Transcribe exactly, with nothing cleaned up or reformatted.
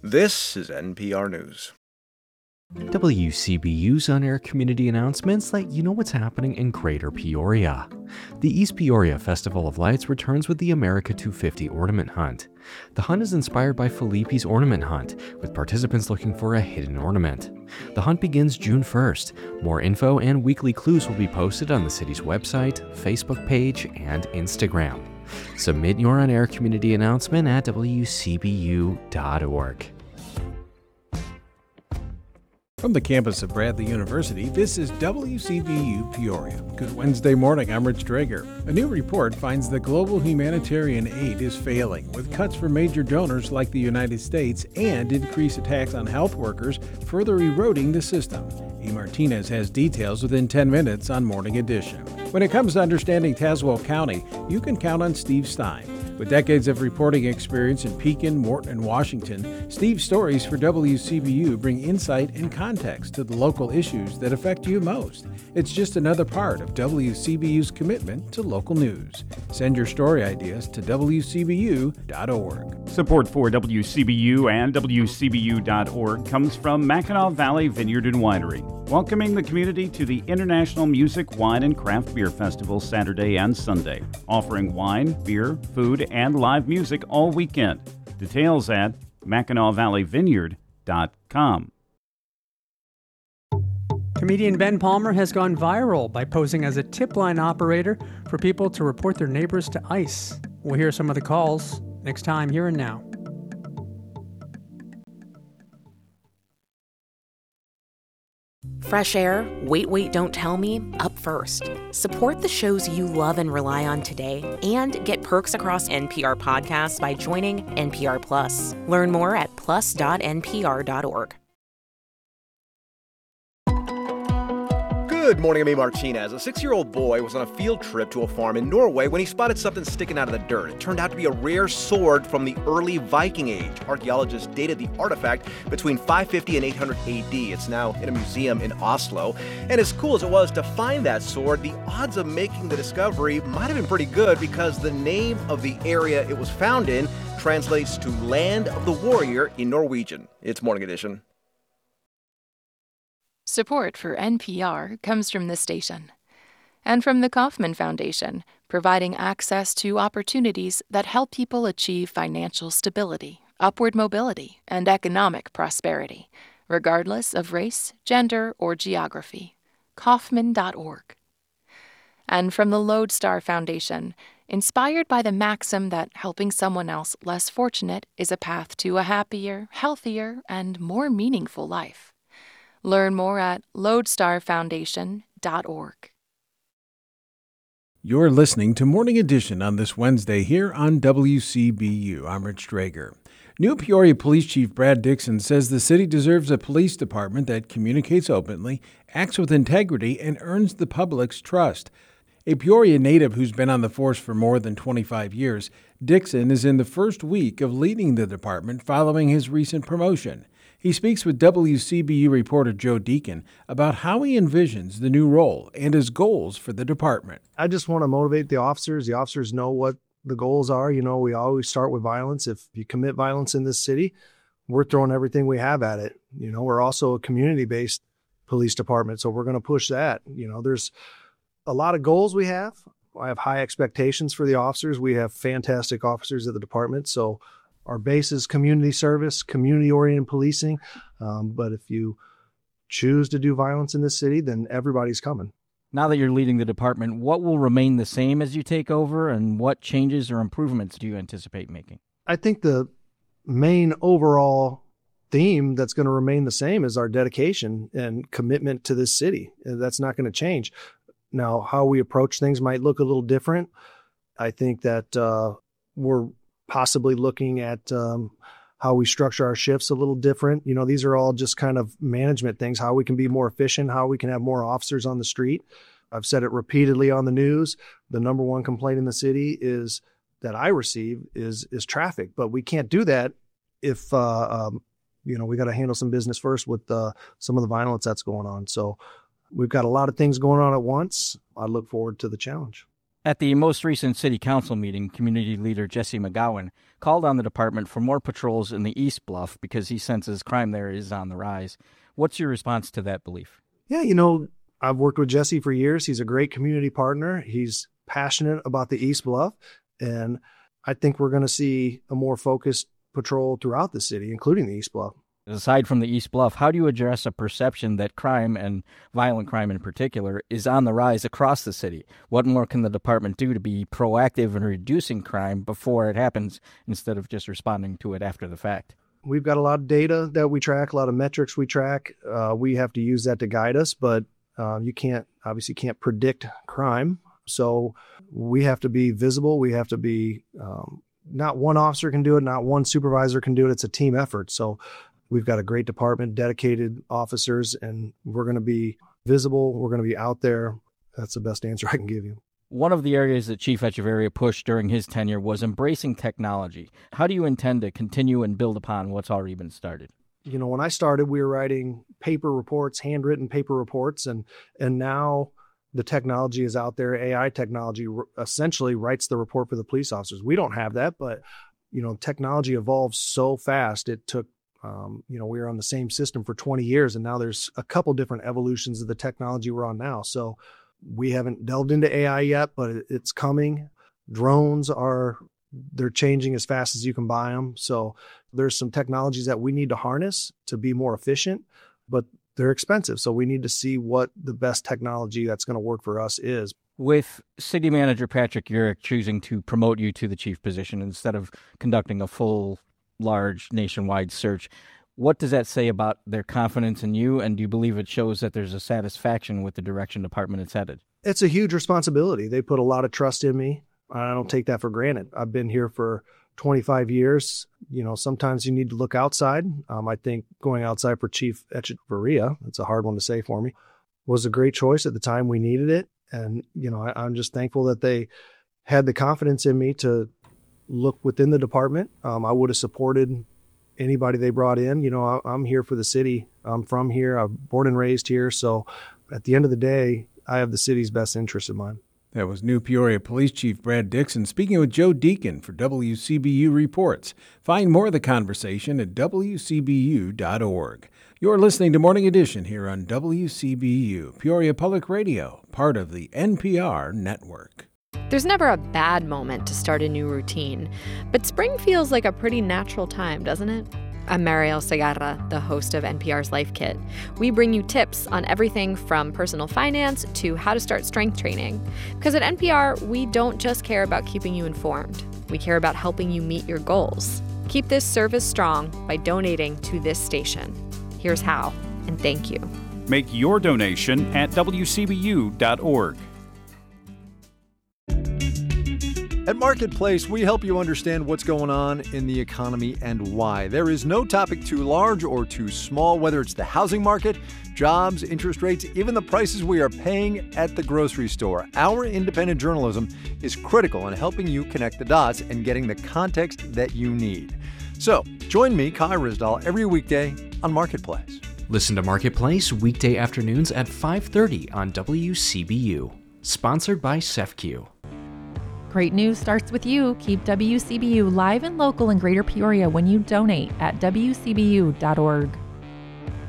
This is N P R News. W C B U's on-air community announcements let you know what's happening in Greater Peoria. The East Peoria Festival of Lights returns with the America two fifty Ornament Hunt. The hunt is inspired by Felipe's Ornament Hunt, with participants looking for a hidden ornament. The hunt begins June first. More info and weekly clues will be posted on the city's website, Facebook page, and Instagram. Submit your on-air community announcement at w c b u dot org. From the campus of Bradley University, this is W C B U Peoria. Good Wednesday morning, I'm Rich Drager. A new report finds that global humanitarian aid is failing, with cuts from major donors like the United States and increased attacks on health workers further eroding the system. E. Martinez has details within ten minutes on Morning Edition. When it comes to understanding Tazewell County, you can count on Steve Stein. With decades of reporting experience in Pekin, Morton, and Washington, Steve's stories for W C B U bring insight and context to the local issues that affect you most. It's just another part of W C B U's commitment to local news. Send your story ideas to w c b u dot org. Support for W C B U and w c b u dot org comes from Mackinac Valley Vineyard and Winery, welcoming the community to the International Music, Wine, and Craft Beer Festival Saturday and Sunday, offering wine, beer, food, and live music all weekend. Details at mackinac valley vineyard dot com. Comedian Ben Palmer has gone viral by posing as a tip line operator for people to report their neighbors to ICE. We'll hear some of the calls next time, Here and Now. Fresh air, Wait, Wait, Don't Tell Me, up first. Support the shows you love and rely on today and get perks across N P R podcasts by joining N P R Plus. Learn more at plus dot n p r dot org. Good morning, I'm E. Martinez. A six-year-old boy was on a field trip to a farm in Norway when he spotted something sticking out of the dirt. It turned out to be a rare sword from the early Viking Age. Archaeologists dated the artifact between five fifty and eight hundred A D. It's now in a museum in Oslo. And as cool as it was to find that sword, the odds of making the discovery might have been pretty good because the name of the area it was found in translates to Land of the Warrior in Norwegian. It's Morning Edition. Support for N P R comes from this station and from the Kauffman Foundation, providing access to opportunities that help people achieve financial stability, upward mobility, and economic prosperity, regardless of race, gender, or geography. Kauffman dot org. And from the Lodestar Foundation, inspired by the maxim that helping someone else less fortunate is a path to a happier, healthier, and more meaningful life. Learn more at lodestar foundation dot org. You're listening to Morning Edition on this Wednesday here on W C B U. I'm Rich Drager. New Peoria Police Chief Brad Dixon says the city deserves a police department that communicates openly, acts with integrity, and earns the public's trust. A Peoria native who's been on the force for more than twenty-five years, Dixon is in the first week of leading the department following his recent promotion. He speaks with W C B U reporter Joe Deacon about how he envisions the new role and his goals for the department. I just want to motivate the officers. The officers know what the goals are. You know, we always start with violence. If you commit violence in this city, we're throwing everything we have at it. You know, we're also a community-based police department, so we're going to push that. You know, there's a lot of goals we have. I have high expectations for the officers. We have fantastic officers at the department, so our base is community service, community-oriented policing. Um, but if you choose to do violence in this city, then everybody's coming. Now that you're leading the department, what will remain the same as you take over, and what changes or improvements do you anticipate making? I think the main overall theme that's going to remain the same is our dedication and commitment to this city. That's not going to change. Now, how we approach things might look a little different. I think that uh, we're possibly looking at um, how we structure our shifts a little different. You know, these are all just kind of management things, how we can be more efficient, how we can have more officers on the street. I've said it repeatedly on the news. The number one complaint in the city is that I receive is is traffic, but we can't do that if, uh, um, you know, we got to handle some business first with uh, some of the violence that's going on. So we've got a lot of things going on at once. I look forward to the challenge. At the most recent city council meeting, community leader Jesse McGowan called on the department for more patrols in the East Bluff because he senses crime there is on the rise. What's your response to that belief? Yeah, you know, I've worked with Jesse for years. He's a great community partner. He's passionate about the East Bluff, and I think we're going to see a more focused patrol throughout the city, including the East Bluff. Aside from the East Bluff, how do you address a perception that crime, and violent crime in particular, is on the rise across the city? What more can the department do to be proactive in reducing crime before it happens instead of just responding to it after the fact? We've got a lot of data that we track, a lot of metrics we track. Uh, we have to use that to guide us, but uh, you can't, obviously can't predict crime. So we have to be visible. We have to be, um, not one officer can do it, not one supervisor can do it. It's a team effort. So we've got a great department, dedicated officers, and we're going to be visible. We're going to be out there. That's the best answer I can give you. One of the areas that Chief Echeverria pushed during his tenure was embracing technology. How do you intend to continue and build upon what's already been started? You know, when I started, we were writing paper reports, handwritten paper reports, and and now the technology is out there. A I technology r- essentially writes the report for the police officers. We don't have that, but, you know, technology evolves so fast. It took Um, you know, we were on the same system for twenty years, and now there's a couple different evolutions of the technology we're on now. So we haven't delved into A I yet, but it's coming. Drones are, they're changing as fast as you can buy them. So there's some technologies that we need to harness to be more efficient, but they're expensive. So we need to see what the best technology that's going to work for us is. With City Manager Patrick Urick choosing to promote you to the chief position instead of conducting a full large nationwide search, what does that say about their confidence in you, and do you believe it shows that there's a satisfaction with the direction department it's headed? It's a huge responsibility. They put a lot of trust in me. I don't take that for granted. I've been here for twenty-five years. You know, sometimes you need to look outside. Um, I think going outside for Chief Echeverria, that's a hard one to say for me, was a great choice at the time we needed it. And, you know, I, I'm just thankful that they had the confidence in me to look within the department. Um, I would have supported anybody they brought in. You know, I, I'm here for the city. I'm from here. I'm born and raised here. So at the end of the day, I have the city's best interest in mind. That was new Peoria Police Chief Brad Dixon speaking with Joe Deacon for W C B U Reports. Find more of the conversation at W C B U dot org. You're listening to Morning Edition here on W C B U, Peoria Public Radio, part of the N P R network. There's never a bad moment to start a new routine, but spring feels like a pretty natural time, doesn't it? I'm Mariel Segarra, the host of N P R's Life Kit. We bring you tips on everything from personal finance to how to start strength training. Because at N P R, we don't just care about keeping you informed. We care about helping you meet your goals. Keep this service strong by donating to this station. Here's how, and thank you. Make your donation at W C B U dot org. At Marketplace, we help you understand what's going on in the economy and why. There is no topic too large or too small, whether it's the housing market, jobs, interest rates, even the prices we are paying at the grocery store. Our independent journalism is critical in helping you connect the dots and getting the context that you need. So, join me, Kai Risdal, every weekday on Marketplace. Listen to Marketplace weekday afternoons at five thirty on W C B U. Sponsored by C E F Q. Great news starts with you. Keep W C B U live and local in Greater Peoria when you donate at W C B U dot org.